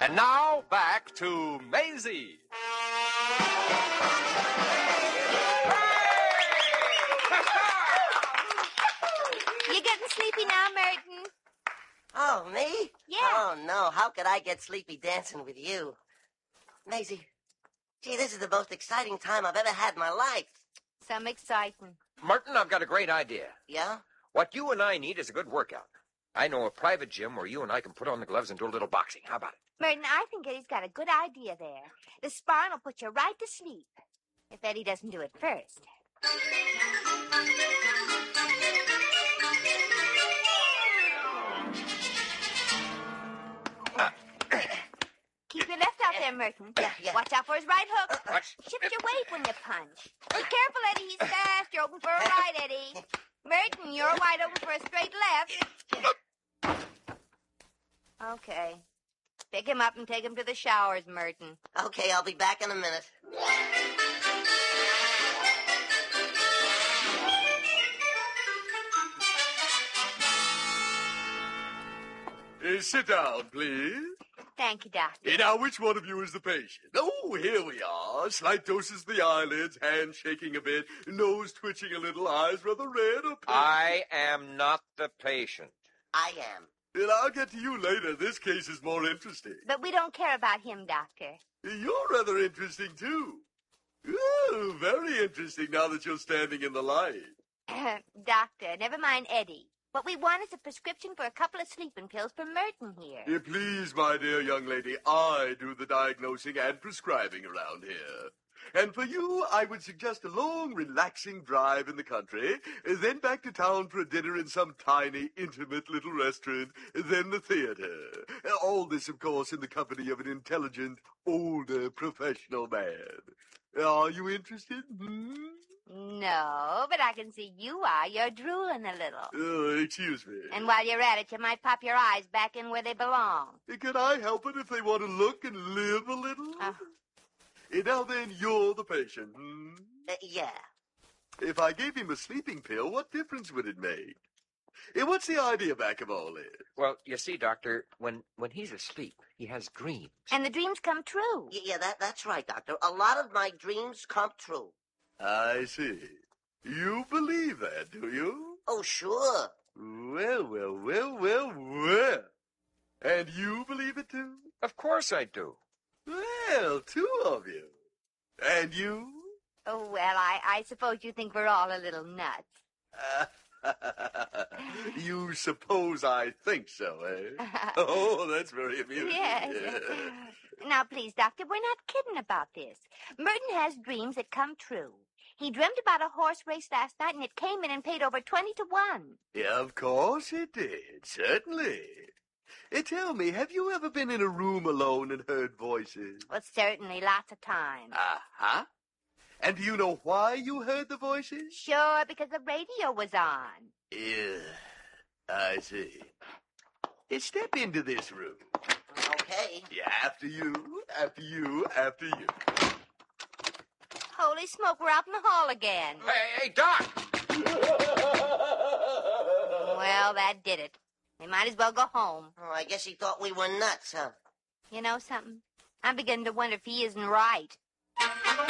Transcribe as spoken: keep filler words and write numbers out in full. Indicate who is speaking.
Speaker 1: And now, back to Maisie.
Speaker 2: You getting sleepy now, Merton?
Speaker 3: Oh, me?
Speaker 2: Yeah.
Speaker 3: Oh, no. How could I get sleepy dancing with you? Maisie, gee, this is the most exciting time I've ever had in my life.
Speaker 2: Some exciting.
Speaker 1: Martin, I've got a great idea.
Speaker 3: Yeah?
Speaker 1: What you and I need is a good workout. I know a private gym where you and I can put on the gloves and do a little boxing. How about it?
Speaker 2: Merton, I think Eddie's got a good idea there. The sparring will put you right to sleep. If Eddie doesn't do it first. Keep your left out there, Merton.
Speaker 3: Yeah, yeah.
Speaker 2: Watch out for his right hook.
Speaker 1: Watch.
Speaker 2: Shift your weight when you punch. Be careful, Eddie. He's fast. You're open for a right, Eddie. Merton, you're wide open for a straight left. Okay. Pick him up and take him to the showers, Merton.
Speaker 3: Okay, I'll be back in a minute.
Speaker 4: Uh, sit down, please.
Speaker 2: Thank you, Doctor.
Speaker 4: Uh, now, which one of you is the patient? Oh, here we are. Slight doses of the eyelids, hands shaking a bit, nose twitching a little, eyes rather red or pink.
Speaker 1: I am not the patient.
Speaker 3: I am.
Speaker 4: Well, I'll get to you later. This case is more interesting.
Speaker 2: But we don't care about him, Doctor.
Speaker 4: You're rather interesting, too. Ooh, very interesting now that you're standing in the light.
Speaker 2: Doctor, never mind Eddie. What we want is a prescription for a couple of sleeping pills for Merton here.
Speaker 4: Uh, please, my dear young lady, I do the diagnosing and prescribing around here. And for you, I would suggest a long, relaxing drive in the country, then back to town for a dinner in some tiny, intimate little restaurant, then the theater. All this, of course, in the company of an intelligent, older, professional man. Are you interested? Hmm?
Speaker 2: No, but I can see you are. You're drooling a little.
Speaker 4: Oh, excuse me.
Speaker 2: And while you're at it, you might pop your eyes back in where they belong.
Speaker 4: Can I help it if they want to look and live a little?
Speaker 2: Oh.
Speaker 4: Uh, Now then, you're the patient, hmm?
Speaker 3: Uh, yeah.
Speaker 4: If I gave him a sleeping pill, what difference would it make? Uh, What's the idea back of all this?
Speaker 1: Well, you see, Doctor, when, when he's asleep, he has dreams.
Speaker 2: And the dreams come true.
Speaker 3: Y- Yeah, that, that's right, Doctor. A lot of my dreams come true.
Speaker 4: I see. You believe that, do you?
Speaker 3: Oh, sure.
Speaker 4: Well, well, well, well, well. And you believe it, too?
Speaker 1: Of course I do.
Speaker 4: Well, two of you. And you?
Speaker 2: Oh, well, I, I suppose you think we're all a little nuts.
Speaker 4: You suppose I think so, eh? Oh, that's very amusing.
Speaker 2: Yes. Now, please, Doctor, we're not kidding about this. Merton has dreams that come true. He dreamt about a horse race last night, and it came in and paid over twenty to one.
Speaker 4: Yeah, of course it did. Certainly. Eh, tell me, have you ever been in a room alone and heard voices?
Speaker 2: Well, certainly, lots of times.
Speaker 4: Uh-huh. And do you know why you heard the voices?
Speaker 2: Sure, because the radio was on.
Speaker 4: Yeah, I see. Eh, step into this room.
Speaker 3: Okay.
Speaker 4: Yeah, after you, after you, after you.
Speaker 2: Holy smoke, we're out in the hall again.
Speaker 1: Hey, hey, Doc!
Speaker 2: Well, that did it. We might as well go home.
Speaker 3: Oh, I guess he thought we were nuts, huh?
Speaker 2: You know something? I'm beginning to wonder if he isn't right.